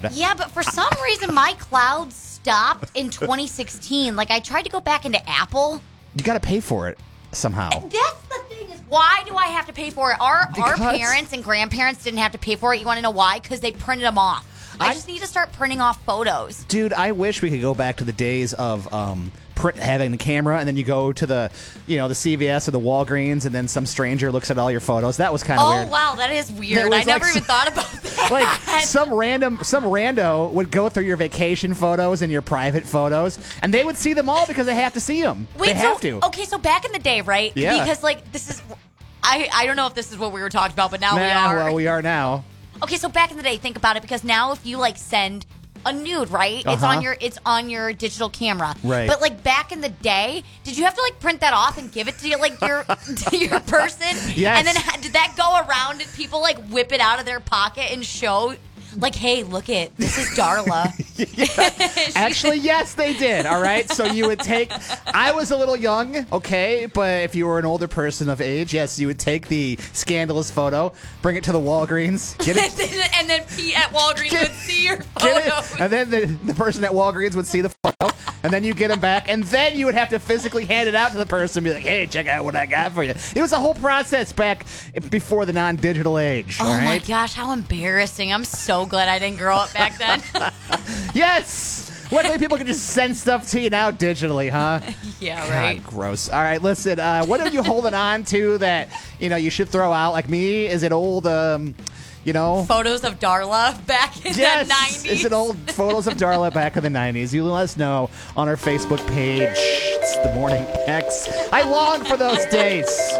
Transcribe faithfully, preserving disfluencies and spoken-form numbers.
cloud. Yeah, but for some reason, my cloud stopped in twenty sixteen. Like, I tried to go back into Apple. You got to pay for it somehow. That's the thing is, why do I have to pay for it? Our, our Because- parents and grandparents didn't have to pay for it. You want to know why? Because they printed them off. I, I- just need to start printing off photos. Dude, I wish we could go back to the days of um, print, having the camera, and then you go to the, you know, the C V S or the Walgreens, and then some stranger looks at all your photos. That was kind of Oh, weird. wow, that is That weird. was I never like even some- thought about that. Like some random, some rando would go through your vacation photos and your private photos, and they would see them all because they have to see them. Wait, they have so, to. Okay, so back in the day, right? Yeah. Because, like, this is... I, I don't know if this is what we were talking about, but now we Nah, are. well, we are now. Okay, so back in the day, think about it, because now if you like send a nude, right? It's Uh-huh. on your it's on your digital camera. Right. But like back in the day, did you have to like print that off and give it to you, like your to your person? Yes. And then ha- did that go around and people like whip it out of their pocket and show like, hey, look it, this is Darla. Actually, yes, they did. All right. So you would take. I was a little young, okay, but if you were an older person of age, yes, you would take the scandalous photo, bring it to the Walgreens, get and, it, then, and then Pete at Walgreens Get- would see your get photo. it, and then the, the person at Walgreens would see the photo, and then you get them back, and then you would have to physically hand it out to the person and be like, "Hey, check out what I got for you." It was a whole process back before the non-digital age. Oh all my right? gosh, how embarrassing. I'm so glad I didn't grow up back then. Yes. Luckily, people can just send stuff to you now digitally, huh? Yeah, God, right. gross. All right, listen. Uh, what are you holding on to that you know you should throw out? Like me, is it old? Um, you know, Photos of Darla back in yes. the nineties. Is it old photos of Darla back in the nineties? You let us know on our Facebook page. It's the Morning X. I long for those days.